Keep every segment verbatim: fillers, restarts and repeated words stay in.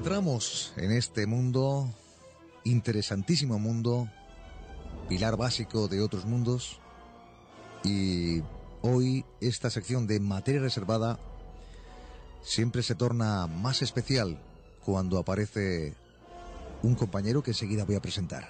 Entramos en este mundo, interesantísimo mundo, pilar básico de otros mundos, y hoy esta sección de materia reservada siempre se torna más especial cuando aparece un compañero que enseguida voy a presentar.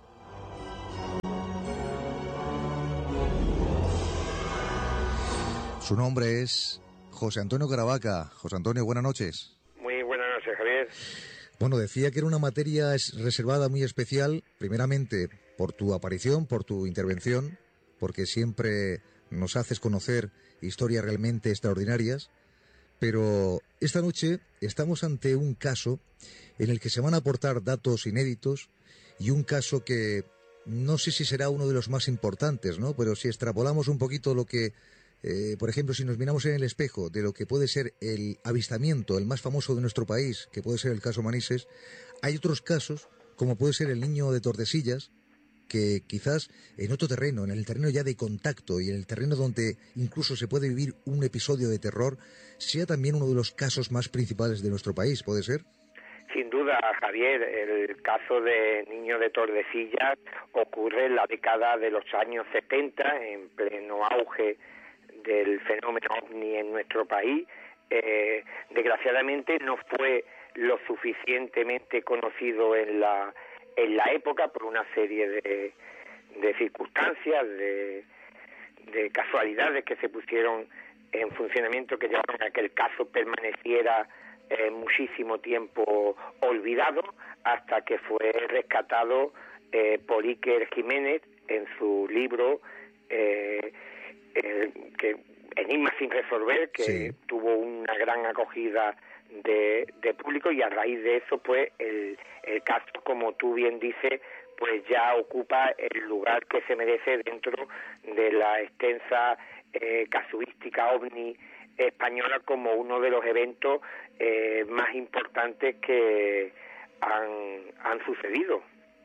Su nombre es José Antonio Caravaca. José Antonio, buenas noches. Muy buenas noches, Javier. Bueno, decía que era una materia reservada muy especial, primeramente por tu aparición, por tu intervención, porque siempre nos haces conocer historias realmente extraordinarias, pero esta noche estamos ante un caso en el que se van a aportar datos inéditos y un caso que no sé si será uno de los más importantes, ¿no? Pero si extrapolamos un poquito lo que... Eh, por ejemplo, si nos miramos en el espejo de lo que puede ser el avistamiento, el más famoso de nuestro país, que puede ser el caso Manises, hay otros casos, como puede ser el niño de Tordesillas, que quizás en otro terreno, en el terreno ya de contacto y en el terreno donde incluso se puede vivir un episodio de terror, sea también uno de los casos más principales de nuestro país, ¿puede ser? Sin duda, Javier, el caso de niño de Tordesillas ocurre en la década de los años setenta, en pleno auge del fenómeno ovni en nuestro país. Eh, desgraciadamente no fue lo suficientemente conocido en la en la época por una serie de, de circunstancias, de, de casualidades que se pusieron en funcionamiento que llevaron a que el caso permaneciera eh, muchísimo tiempo olvidado, hasta que fue rescatado eh, por Iker Jiménez en su libro eh, Eh, que Enigma sin resolver, que sí, tuvo una gran acogida de, de público, y a raíz de eso pues el, el caso, como tú bien dices, pues ya ocupa el lugar que se merece dentro de la extensa eh, casuística ovni española, como uno de los eventos eh, más importantes que han, han sucedido.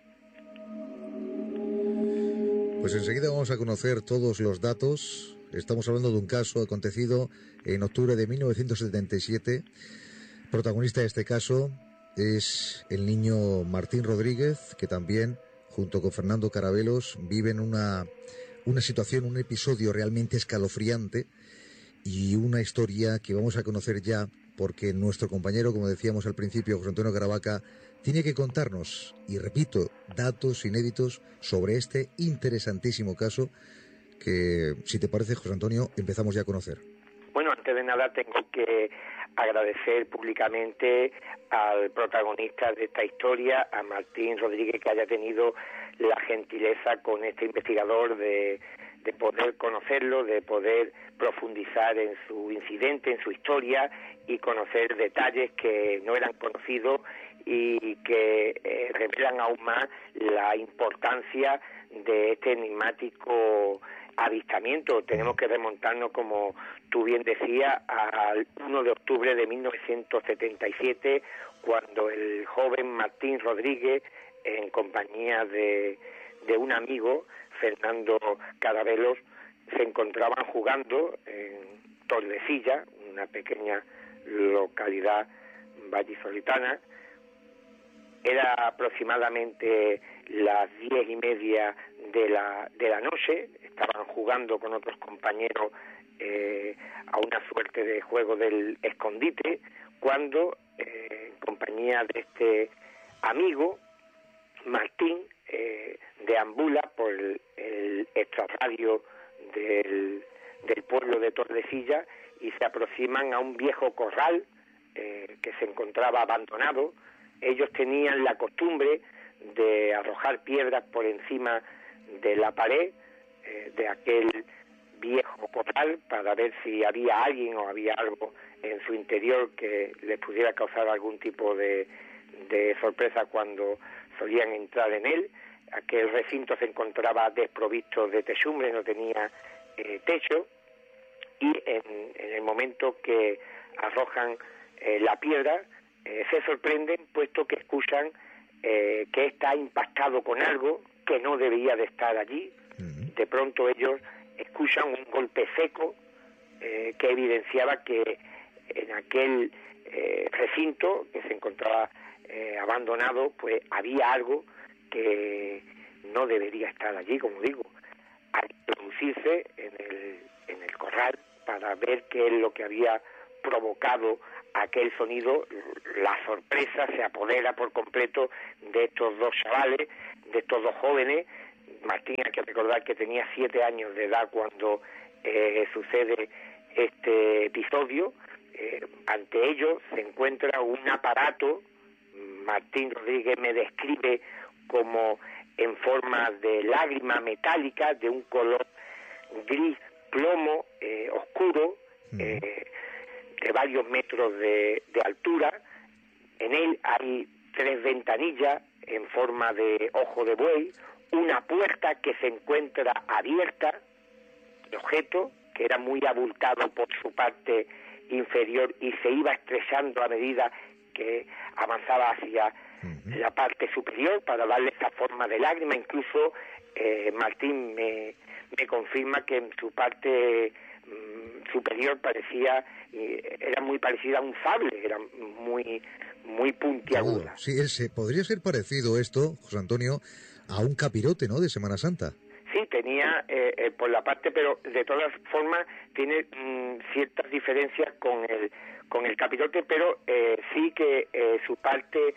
Pues enseguida vamos a conocer todos los datos. Estamos hablando de un caso acontecido en octubre de mil novecientos setenta y siete. Protagonista de este caso es el niño Martín Rodríguez, que también, junto con Fernando Carabelos, viven una, una situación, un episodio realmente escalofriante y una historia que vamos a conocer ya, porque nuestro compañero, como decíamos al principio, José Antonio Caravaca, tiene que contarnos, y repito, datos inéditos sobre este interesantísimo caso que, si te parece, José Antonio, empezamos ya a conocer. Bueno, antes de nada tengo que agradecer públicamente al protagonista de esta historia, a Martín Rodríguez, que haya tenido la gentileza con este investigador de, de poder conocerlo, de poder profundizar en su incidente, en su historia, y conocer detalles que no eran conocidos y que eh, revelan aún más la importancia de este enigmático avistamiento. Tenemos que remontarnos, como tú bien decías, al uno de octubre de mil novecientos setenta y siete, cuando el joven Martín Rodríguez, en compañía de, de un amigo, Fernando Carabelos, se encontraban jugando en Tordesillas, una pequeña localidad vallisoletana. Era aproximadamente las diez y media de la de la noche. Estaban jugando con otros compañeros eh, a una suerte de juego del escondite, cuando eh, en compañía de este amigo Martín eh, deambula por el, el extrarradio del, del pueblo de Tordesillas, y se aproximan a un viejo corral eh, que se encontraba abandonado. Ellos tenían la costumbre de arrojar piedras por encima de la pared eh, de aquel viejo corral para ver si había alguien o había algo en su interior que les pudiera causar algún tipo de, de sorpresa cuando solían entrar en él. Aquel recinto se encontraba desprovisto de techumbre, no tenía eh, techo, y en, en el momento que arrojan eh, la piedra, eh, se sorprenden, puesto que escuchan eh, que está impactado con algo que no debía de estar allí. Uh-huh. De pronto ellos escuchan un golpe seco eh, que evidenciaba que en aquel eh, recinto, que se encontraba eh, abandonado, pues había algo que no debería estar allí, como digo, al introducirse en el, en el corral para ver qué es lo que había provocado aquel sonido. La sorpresa se apodera por completo de estos dos chavales, de estos dos jóvenes. Martín, hay que recordar que tenía siete años de edad cuando eh, sucede este episodio. Eh, ante ellos se encuentra un aparato. Martín Rodríguez me describe como en forma de lágrima metálica de un color gris plomo eh, oscuro, eh, de varios metros de, de altura. En él hay tres ventanillas en forma de ojo de buey, una puerta que se encuentra abierta. El objeto, que era muy abultado por su parte inferior y se iba estrechando a medida que avanzaba hacia uh-huh. la parte superior para darle esa forma de lágrima. Incluso eh, Martín me, me confirma que en su parte mm, superior parecía, eh, era muy parecida a un sable, era muy, muy puntiaguda. Sí, ese, podría ser parecido esto, José Antonio, a un capirote, ¿no?, de Semana Santa. Sí, tenía eh, eh, por la parte, pero de todas formas tiene mm, ciertas diferencias con el con el capirote, pero eh, sí que eh, su parte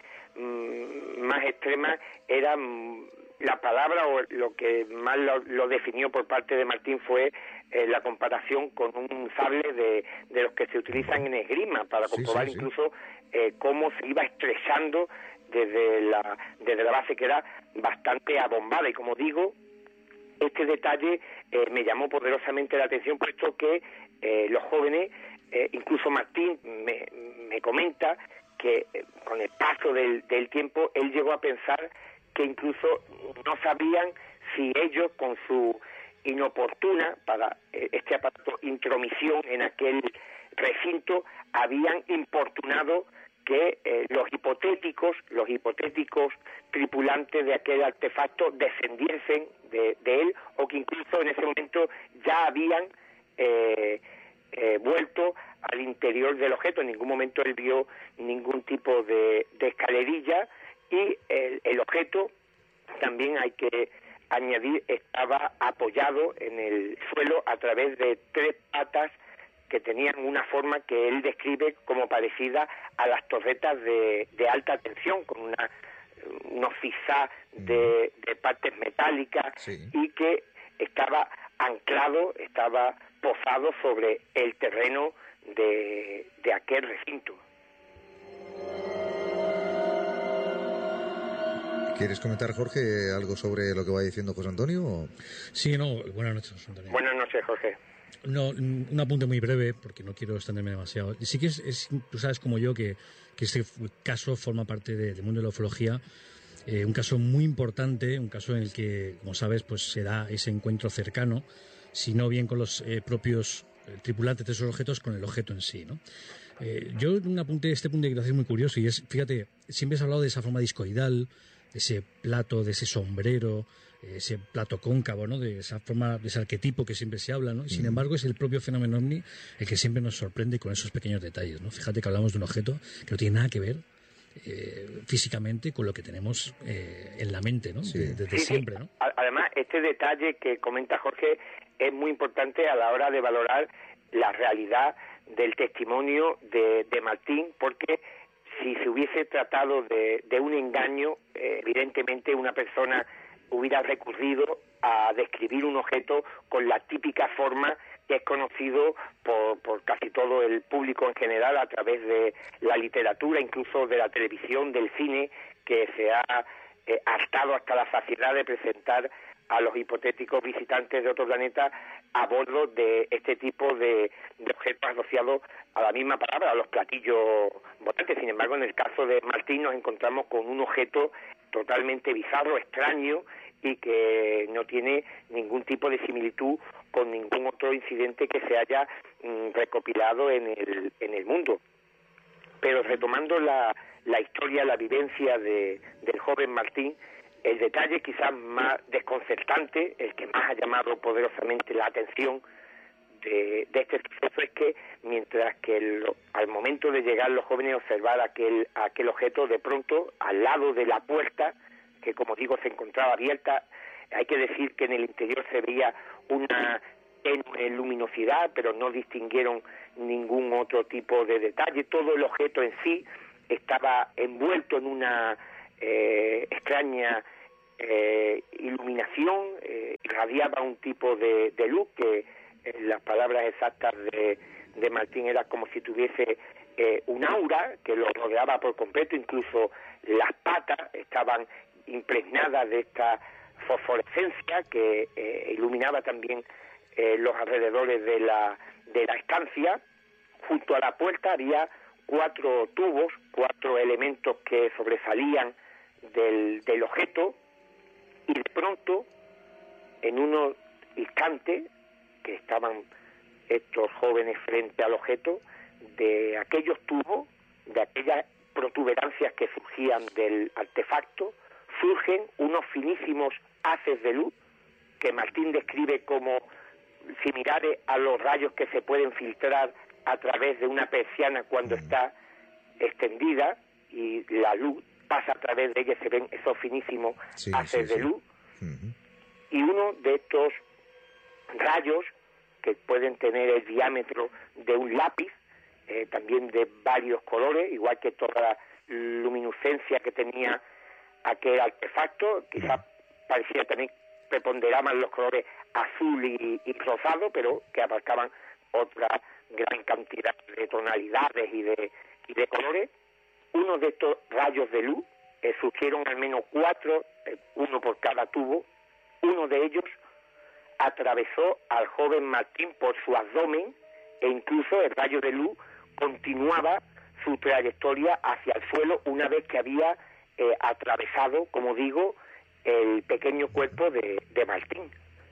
mm, más extrema era mm, la palabra, o lo que más lo, lo definió por parte de Martín fue eh, la comparación con un sable de, de los que se utilizan en esgrima, para comprobar sí, sí, incluso eh, cómo se iba estrechando desde la, desde la base, que era bastante abombada. Y como digo, este detalle eh, me llamó poderosamente la atención, puesto que eh, los jóvenes, eh, incluso Martín me, me comenta que eh, con el paso del, del tiempo él llegó a pensar que incluso no sabían si ellos, con su inoportuna, para eh, este aparato, intromisión en aquel recinto, habían importunado que eh, los hipotéticos, los hipotéticos tripulantes de aquel artefacto descendiesen de, de él, o que incluso en ese momento ya habían eh, eh, vuelto al interior del objeto. En ningún momento él vio ningún tipo de, de escalerilla, y el, el objeto, también hay que añadir, estaba apoyado en el suelo a través de tres patas que tenían una forma que él describe como parecida a las torretas de, de alta tensión, con una unos zigzag de, de partes metálicas, sí, y que estaba anclado, estaba posado sobre el terreno de, de aquel recinto. ¿Quieres comentar, Jorge, algo sobre lo que va diciendo José Antonio? Sí, no, buenas noches, José Antonio. Buenas noches, Jorge. No, un apunte muy breve, porque no quiero extenderme demasiado. Sí que es, es tú sabes como yo que, que este caso forma parte de, del mundo de la ufología, eh, un caso muy importante, un caso en el que, como sabes, pues se da ese encuentro cercano, si no bien con los eh, propios eh, tripulantes de esos objetos, con el objeto en sí, ¿no? Eh, yo un apunte, este punto de es muy curioso, y es, fíjate, siempre has hablado de esa forma discoidal, de ese plato, de ese sombrero, ese plato cóncavo, ¿no?, de esa forma, de ese arquetipo que siempre se habla, ¿no? Y sin embargo es el propio fenómeno ovni el que siempre nos sorprende con esos pequeños detalles, ¿no? Fíjate que hablamos de un objeto que no tiene nada que ver eh, físicamente con lo que tenemos eh, en la mente, ¿no? Sí. De, desde sí, siempre, ¿no? Además, este detalle que comenta Jorge es muy importante a la hora de valorar la realidad del testimonio de, de Martín, porque si se hubiese tratado de, de un engaño, eh, evidentemente una persona hubiera recurrido a describir un objeto con la típica forma que es conocido por, por casi todo el público en general a través de la literatura, incluso de la televisión, del cine, que se ha eh, hartado hasta la saciedad de presentar a los hipotéticos visitantes de otro planeta a bordo de este tipo de, de objetos asociados a la misma palabra, a los platillos volantes. Sin embargo, en el caso de Martín nos encontramos con un objeto totalmente bizarro, extraño, y que no tiene ningún tipo de similitud con ningún otro incidente que se haya mm, recopilado en el, en el mundo. Pero retomando la, la historia, la vivencia de, del joven Martín, el detalle quizás más desconcertante, el que más ha llamado poderosamente la atención de, de este suceso es que mientras que el, al momento de llegar los jóvenes a observar aquel, aquel objeto, de pronto al lado de la puerta, que como digo se encontraba abierta, hay que decir que en el interior se veía una tenue luminosidad, pero no distinguieron ningún otro tipo de detalle. Todo el objeto en sí estaba envuelto en una eh, extraña eh, iluminación, eh, irradiaba un tipo de, de luz que en las palabras exactas de, de Martín era como si tuviese eh, un aura que lo rodeaba por completo, incluso las patas estaban impregnadas de esta fosforescencia que eh, iluminaba también eh, los alrededores de la, de la estancia. Junto a la puerta había cuatro tubos, cuatro elementos que sobresalían del, del objeto, y de pronto, en unos instantes que estaban estos jóvenes frente al objeto, de aquellos tubos, de aquellas protuberancias que surgían del artefacto, surgen unos finísimos haces de luz que Martín describe como similares a los rayos que se pueden filtrar a través de una persiana cuando está extendida y la luz pasa a través de ella, se ven esos finísimos sí, haces sí, de luz. Sí. Uh-huh. Y uno de estos rayos, que pueden tener el diámetro de un lápiz, eh, también de varios colores, igual que toda la luminiscencia que tenía aquel artefacto, quizás parecía también preponderaban los colores azul y, y rosado, pero que abarcaban otra gran cantidad de tonalidades y de, y de colores. Uno de estos rayos de luz, eh, surgieron al menos cuatro, eh, uno por cada tubo. Uno de ellos atravesó al joven Martín por su abdomen, e incluso el rayo de luz continuaba su trayectoria hacia el suelo una vez que había eh, atravesado, como digo, el pequeño cuerpo de, de Martín.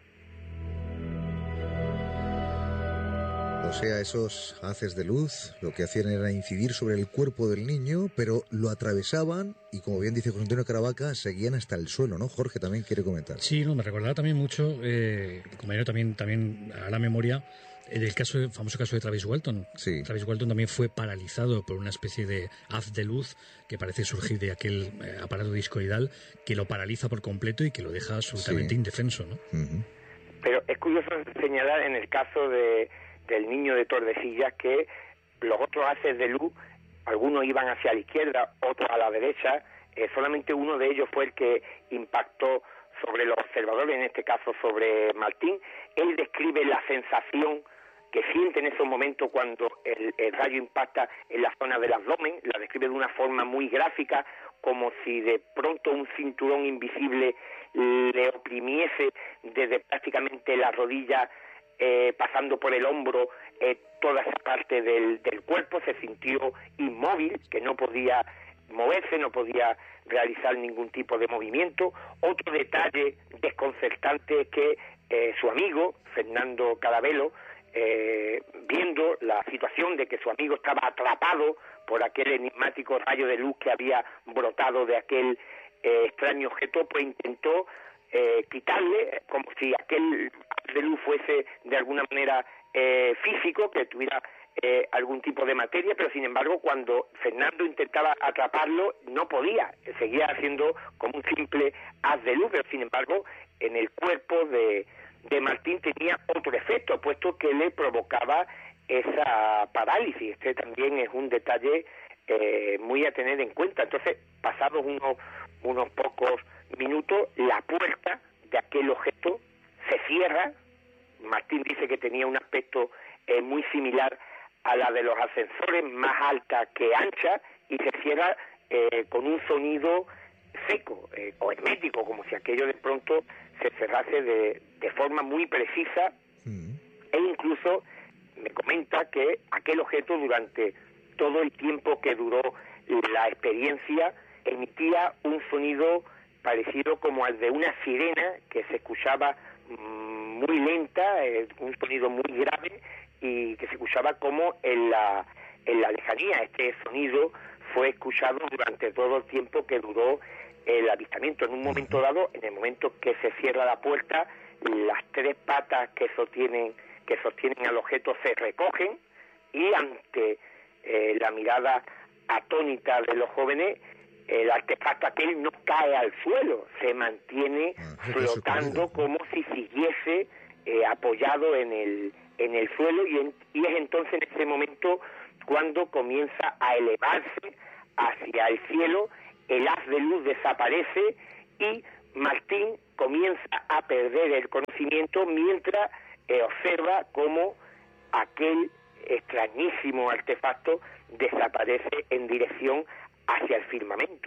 O sea, esos haces de luz lo que hacían era incidir sobre el cuerpo del niño, pero lo atravesaban y, como bien dice José Antonio Caravaca, seguían hasta el suelo, ¿no? Jorge también quiere comentar. Sí, no, me recordaba también mucho, eh, compañero, también, también a la memoria, el caso, el famoso caso de Travis Walton. Sí. Travis Walton también fue paralizado por una especie de haz de luz que parece surgir de aquel eh, aparato discoidal que lo paraliza por completo y que lo deja absolutamente sí. indefenso, ¿no? Uh-huh. Pero es curioso señalar en el caso de del niño de Tordesillas que los otros haces de luz, algunos iban hacia la izquierda, otros a la derecha, eh, solamente uno de ellos fue el que impactó sobre los observadores, en este caso sobre Martín. Él describe la sensación que siente en esos momentos cuando el, el rayo impacta en la zona del abdomen, la describe de una forma muy gráfica, como si de pronto un cinturón invisible le oprimiese desde prácticamente la rodilla, Eh, pasando por el hombro, eh, toda esa parte del, del cuerpo. Se sintió inmóvil, que no podía moverse, no podía realizar ningún tipo de movimiento. Otro detalle desconcertante es que eh, su amigo, Fernando Carabelo, eh, viendo la situación de que su amigo estaba atrapado por aquel enigmático rayo de luz que había brotado de aquel eh, extraño objeto, pues intentó Eh, quitarle, como si aquel de luz fuese de alguna manera eh, físico, que tuviera eh, algún tipo de materia, pero sin embargo cuando Fernando intentaba atraparlo no podía, seguía haciendo como un simple haz de luz, pero sin embargo en el cuerpo de, de Martín tenía otro efecto, puesto que le provocaba esa parálisis. Este también es un detalle eh, muy a tener en cuenta. Entonces, pasados unos, unos pocos minutos, la puerta de aquel objeto se cierra. Martín dice que tenía un aspecto eh, muy similar a la de los ascensores, más alta que ancha, y se cierra eh, con un sonido seco eh, o hermético, como si aquello de pronto se cerrase de, de forma muy precisa. Mm. E incluso me comenta que aquel objeto, durante todo el tiempo que duró la experiencia, emitía un sonido parecido como al de una sirena, que se escuchaba mmm, muy lenta, eh, un sonido muy grave, y que se escuchaba como en la, en la lejanía. Este sonido fue escuchado durante todo el tiempo que duró el avistamiento. En un momento dado, en el momento que se cierra la puerta, las tres patas que sostienen que sostienen al objeto se recogen y ante eh, la mirada atónita de los jóvenes, el artefacto aquel no cae al suelo, se mantiene ah, flotando como si siguiese eh, apoyado en el en el suelo y, en, y es entonces en ese momento cuando comienza a elevarse hacia el cielo, el haz de luz desaparece y Martín comienza a perder el conocimiento mientras eh, observa cómo aquel extrañísimo artefacto desaparece en dirección hacia el firmamento.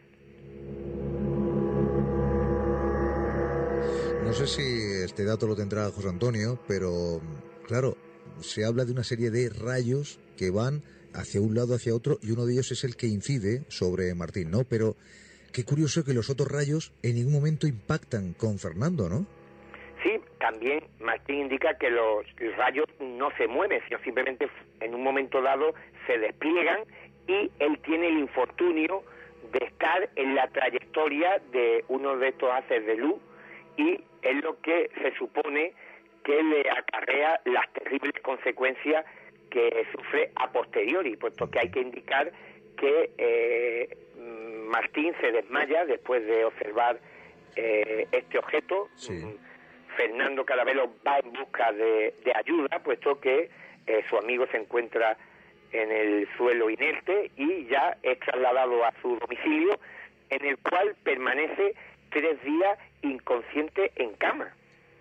No sé si este dato lo tendrá José Antonio, pero claro, se habla de una serie de rayos que van hacia un lado, hacia otro, y uno de ellos es el que incide sobre Martín, ¿no? Pero qué curioso que los otros rayos en ningún momento impactan con Fernando, ¿no? Sí, también Martín indica que los rayos no se mueven, sino simplemente en un momento dado se despliegan y él tiene el infortunio de estar en la trayectoria de uno de estos haces de luz y es lo que se supone que le acarrea las terribles consecuencias que sufre a posteriori, puesto que hay que indicar que eh, Martín se desmaya después de observar eh, este objeto. Sí. Fernando Calavelo va en busca de, de ayuda, puesto que eh, su amigo se encuentra en el suelo inerte y ya es trasladado a su domicilio, en el cual permanece tres días inconsciente en cama.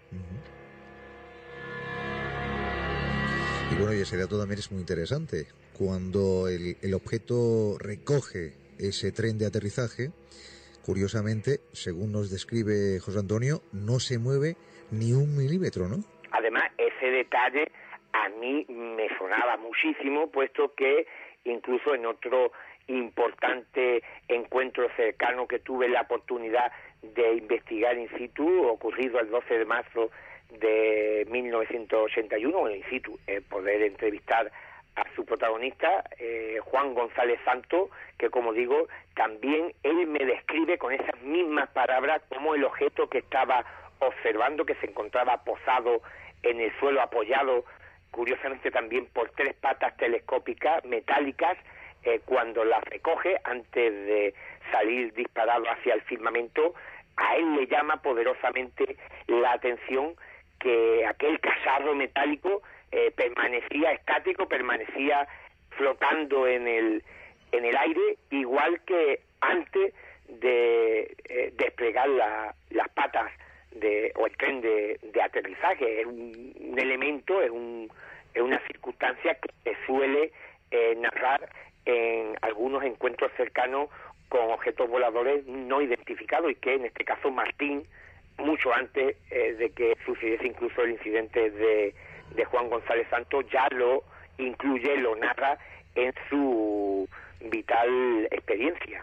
Y bueno, y ese dato también es muy interesante. Cuando el, el objeto recoge ese tren de aterrizaje, curiosamente, según nos describe José Antonio, no se mueve ni un milímetro, ¿no? Además, ese detalle a mí me sonaba muchísimo, puesto que incluso en otro importante encuentro cercano que tuve la oportunidad de investigar in situ, ocurrido el doce de marzo de mil novecientos ochenta y uno, in situ, eh, poder entrevistar a su protagonista, eh, Juan González Santos, que como digo, también él me describe con esas mismas palabras como el objeto que estaba observando, que se encontraba posado en el suelo, apoyado curiosamente también por tres patas telescópicas metálicas, eh, cuando las recoge antes de salir disparado hacia el firmamento, a él le llama poderosamente la atención que aquel cacharro metálico eh, permanecía estático, permanecía flotando en el en el aire, igual que antes de eh, desplegar la, las patas de, o el tren de, de aterrizaje. Es un, un elemento, es, un, es una circunstancia que se suele eh, narrar en algunos encuentros cercanos con objetos voladores no identificados y que en este caso Martín, mucho antes eh, de que sucediese incluso el incidente de, de Juan González Santos, ya lo incluye, lo narra en su vital experiencia.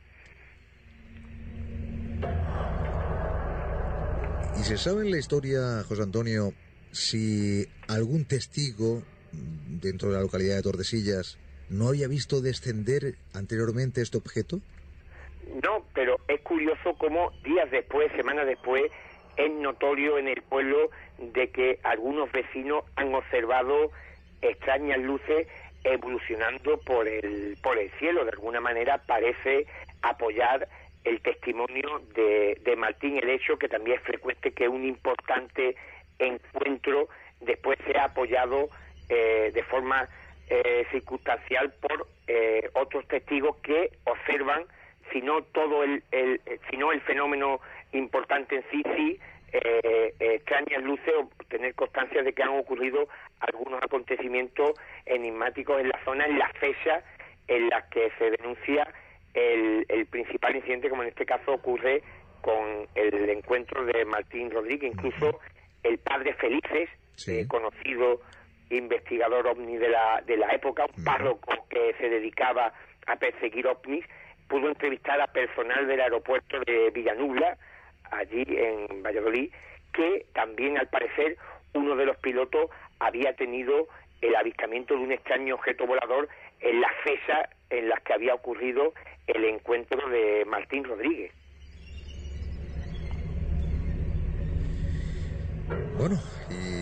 ¿Y se sabe en la historia, José Antonio, si algún testigo dentro de la localidad de Tordesillas no había visto descender anteriormente este objeto? No, pero es curioso cómo días después, semanas después, es notorio en el pueblo de que algunos vecinos han observado extrañas luces evolucionando por el por el cielo. De alguna manera parece apoyar el testimonio de, de Martín, el hecho que también es frecuente que un importante encuentro después sea apoyado eh, de forma eh, circunstancial por eh, otros testigos que observan, si no todo el, el si no el fenómeno importante en sí, sí eh, extrañas luces, o tener constancia de que han ocurrido algunos acontecimientos enigmáticos en la zona, en las fechas en las que se denuncia el, el principal incidente, como en este caso ocurre con el encuentro de Martín Rodríguez. Incluso el padre Felices, sí. eh, conocido investigador ovni de la, de la época, un párroco que se dedicaba a perseguir ovnis, pudo entrevistar a personal del aeropuerto de Villanubla, allí en Valladolid, que también al parecer uno de los pilotos había tenido el avistamiento de un extraño objeto volador en las fechas en las que había ocurrido el encuentro de Martín Rodríguez. Bueno, y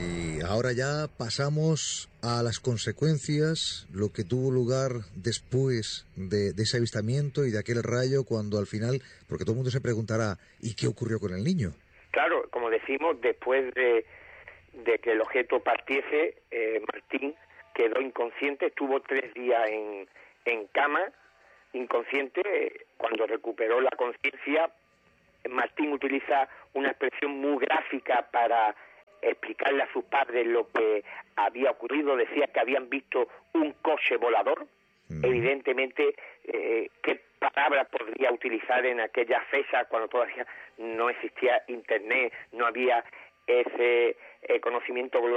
ahora ya pasamos a las consecuencias, lo que tuvo lugar después de, de ese avistamiento y de aquel rayo, cuando al final, porque todo el mundo se preguntará, ¿y qué ocurrió con el niño? Claro, como decimos, después de, de que el objeto partiese, eh, Martín quedó inconsciente, estuvo tres días en, en cama, inconsciente. Cuando recuperó la conciencia, Martín utiliza una expresión muy gráfica para explicarle a sus padres lo que había ocurrido. Decía que habían visto un coche volador. Mm. Evidentemente, eh, ¿qué palabras podría utilizar en aquella fecha cuando todavía no existía internet, no había ese eh, conocimiento global